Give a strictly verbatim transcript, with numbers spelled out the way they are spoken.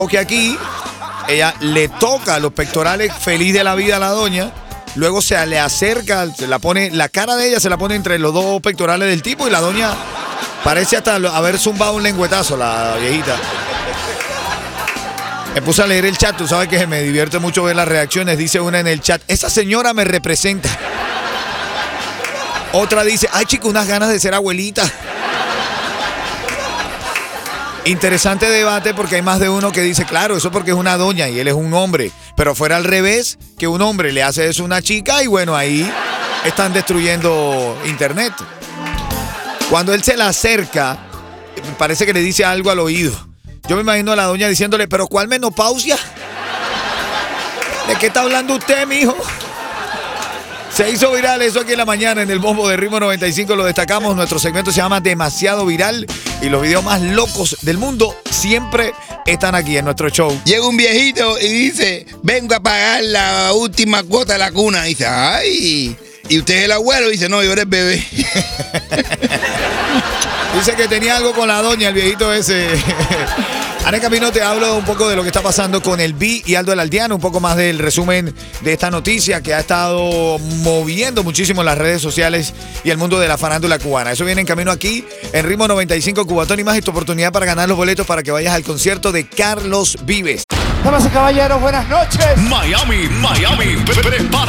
que aquí ella le toca los pectorales feliz de la vida a la doña. Luego se le acerca, se la pone, la cara de ella se la pone entre los dos pectorales del tipo y la doña parece hasta haber zumbado un lengüetazo, la viejita. Me puse a leer el chat, tú sabes que me divierte mucho ver las reacciones. Dice una en el chat, esa señora me representa. Otra dice, ay chico, unas ganas de ser abuelita. Interesante debate porque hay más de uno que dice, claro, eso porque es una doña y él es un hombre. Pero fuera al revés, que un hombre le hace eso a una chica y bueno, ahí están destruyendo internet. Cuando él se la acerca, parece que le dice algo al oído. Yo me imagino a la doña diciéndole, ¿pero cuál menopausia? ¿De qué está hablando usted, mijo? Se hizo viral eso aquí en la mañana en el bombo de Ritmo noventa y cinco, lo destacamos. Nuestro segmento se llama Demasiado Viral y los videos más locos del mundo siempre están aquí en nuestro show. Llega un viejito y dice, vengo a pagar la última cuota de la cuna. Y dice, ay, ¿y usted es el abuelo? Y dice, no, yo era el bebé. Dice que tenía algo con la doña, el viejito ese. Ana Camino, te hablo un poco de lo que está pasando con el B y Aldo el Aldeano, un poco más del resumen de esta noticia que ha estado moviendo muchísimo las redes sociales y el mundo de la farándula cubana. Eso viene en camino aquí en Ritmo noventa y cinco Cubatón y más, y tu oportunidad para ganar los boletos para que vayas al concierto de Carlos Vives. Damas y caballeros, buenas noches. Miami, Miami, prepara.